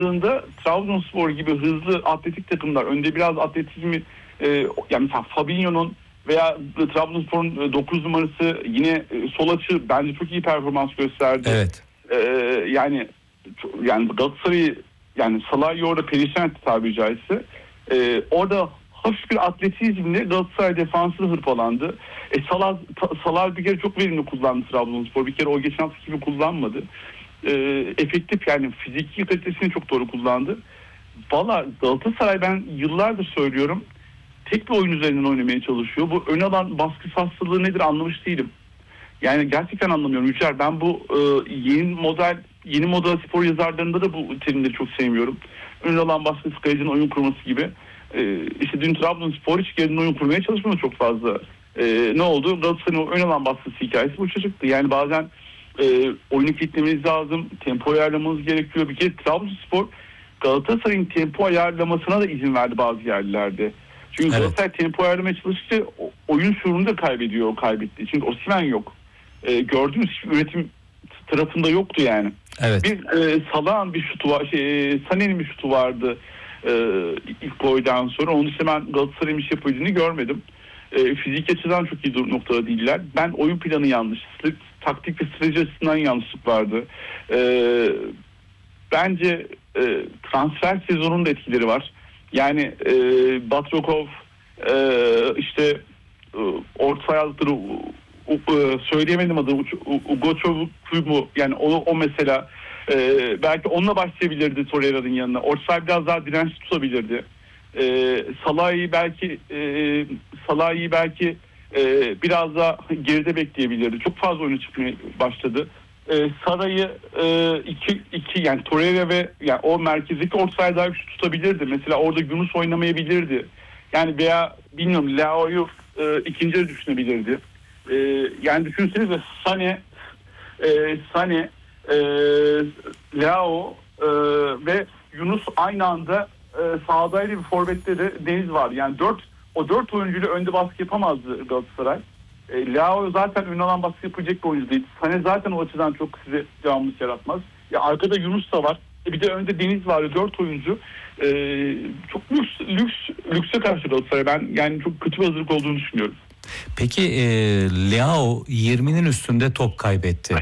Trabzonspor gibi hızlı atletik takımlar, önde biraz atletizmi yani mesela Fabinho'nun veya Trabzonspor'un 9 numarası yine sol açı bence çok iyi performans gösterdi. Evet. Yani Galatasaray'ı, yani Salah'ı orada perişan etti tabiri caizse. Orada hafif bir atletizmle Galatasaray defansı hırpalandı. Salah bir kere çok verimli kullandı Trabzonspor. Bir kere o geçen hafta gibi kullanmadı. Efektif, yani fiziki kalitesini çok doğru kullandı. Valla Galatasaray, ben yıllardır söylüyorum, tek bir oyun üzerinden oynamaya çalışıyor. Bu ön alan baskısı hastalığı nedir anlamış değilim. Yani gerçekten anlamıyorum Yücel. Ben bu yeni moda spor yazarlarında da bu terimleri çok sevmiyorum. Ön alan baskısı, kalecinin oyun kurması gibi. İşte dün Trabzonspor hiç geriden oyun kurmaya çalışmadı çok fazla. Ne oldu? Galatasaray'ın ön alan baskısı hikayesi bu çıktı. Yani bazen oyunu kilitlemeniz lazım. Tempo ayarlamanız gerekiyor. Bir kere Trabzonspor Galatasaray'ın tempo ayarlamasına da izin verdi bazı yerlerde. Çünkü evet, Galatasaray tempo ayarlamaya çalıştıkça oyun şuurunu da kaybediyor, o kaybetti. Çünkü Osimhen yok. Gördüğünüz üretim tarafında yoktu yani. Evet. Bir Salah'ın bir şutu var, Sané'nin bir şutu vardı ilk golden sonra. Onun için ben Galatasaray'ın bir şey yapabildiğini görmedim. Fizik açıdan çok iyi noktada değiller. Ben oyun planı yanlış, taktik ve strateji açısından yanlışlık vardı. Bence transfer sezonunun da etkileri var. Yani Batrokov, işte orta sayalıkları söyleyemedim adını, Ugoçovu mu? Yani o mesela belki onunla başlayabilirdi Torreira'nın yanına. Orta saha biraz daha dirençli tutabilirdi. Salah'ı belki biraz daha geride bekleyebilirdi. Çok fazla oyuna çıkmaya başladı. Saray'ı iki yani Torreira ve yani o merkezdeki orta sahayı daha güçlü tutabilirdi. Mesela orada Yunus oynamayabilirdi. Yani veya bilmiyorum, Leao'yu ikinci düşünebilirdi. Yani düşünsenize Sané, Leao ve Yunus aynı anda sahadaydı, bir forvette de Deniz var. Yani dört oyuncuyla önde baskı yapamazdı Galatasaray. Leao zaten ön alan baskı yapacak bir oyuncu değil. Sané zaten o açıdan çok size devamlılık yaratmaz. Ya arkada Yunus da var. Bir de önde Deniz var. 4 oyuncu. Çok lükse karşı Galatasaray. Ben yani çok kötü bir hazırlık olduğunu düşünüyorum. Peki Leao 20'nin üstünde top kaybetti.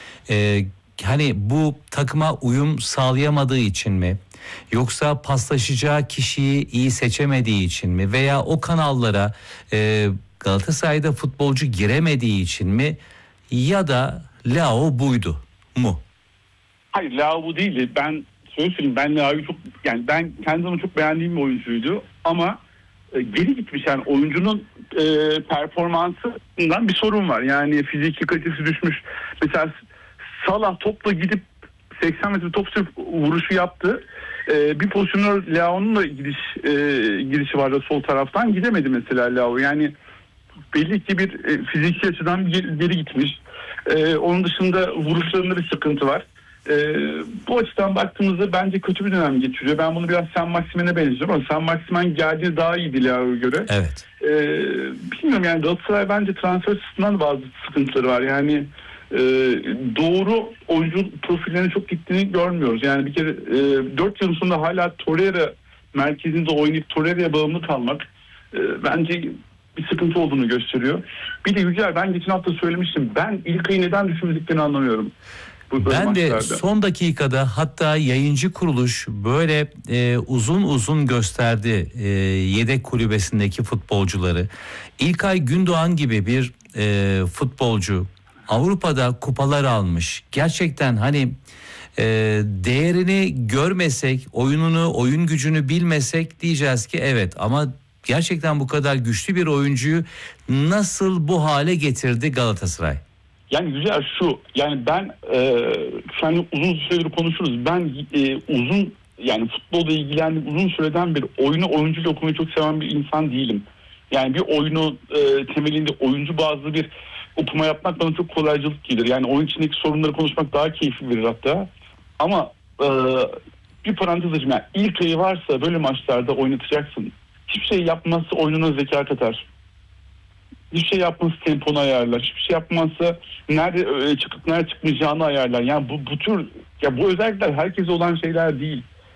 Hani bu takıma uyum sağlayamadığı için mi? Yoksa paslaşacağı kişiyi iyi seçemediği için mi? Veya o kanallara Galatasaray'da futbolcu giremediği için mi? Ya da Leao buydu mu? Hayır, Leao bu değildi. Ben söyleyeyim, ben Leao'yu çok, yani ben kendimi çok beğendiğim bir oyuncuydu ama geri gitmiş, yani oyuncunun performansından bir sorun var. Yani fiziki kalitesi düşmüş. Mesela Salah topla gidip 80 metre top sürüp vuruşu yaptı. Bir pozisyonda Leao'nun da girişi vardı sol taraftan, gidemedi mesela Leao. Yani belli ki bir fiziki açıdan geri gitmiş. Onun dışında vuruşlarında bir sıkıntı var. Bu açıdan baktığımızda bence kötü bir dönem geçiriyor. Ben bunu biraz Saint-Maximin'e benziyorum ama Saint-Maximin geldiği daha iyiydi Leao'ya göre. Evet. Bilmiyorum, yani Galatasaray bence transfer açısından bazı sıkıntıları var. Yani doğru oyuncu profillerine çok gittiğini görmüyoruz. Yani bir kere 4 yıl sonra hala Torreira merkezinde oynayıp Torreira'ya bağımlı kalmak bence bir sıkıntı olduğunu gösteriyor. Bir de Yücel, ben geçen hafta söylemiştim. Ben İlkay'ı neden düşünmediklerini anlamıyorum. Ben de son dakikada, hatta yayıncı kuruluş böyle uzun uzun gösterdi yedek kulübesindeki futbolcuları. İlkay Gündoğan gibi bir futbolcu Avrupa'da kupalar almış. Gerçekten hani değerini görmesek, oyun gücünü bilmesek diyeceğiz ki evet, ama gerçekten bu kadar güçlü bir oyuncuyu nasıl bu hale getirdi Galatasaray? Yani güzel şu, yani ben şu uzun süredir konuşuruz. Ben yani futbolda ilgilendiğim uzun süreden bir oyuncuyla okumayı çok seven bir insan değilim. Yani bir oyunu temelinde oyuncu bazlı bir okuma yapmak bana çok kolaycılık gelir. Yani oyun içindeki sorunları konuşmak daha keyifli verir hatta. Ama bir parantez açayım. Yani ilk ayı varsa böyle maçlarda oynatacaksın. Hiçbir şey yapmazsa oyununa zeka katar. Hiçbir şey yapması temponu ayarlar. Hiçbir şey yapmazsa nerede çıkıp nerede çıkmayacağını ayarlar. Yani bu tür, ya bu özellikler herkese olan şeyler değil.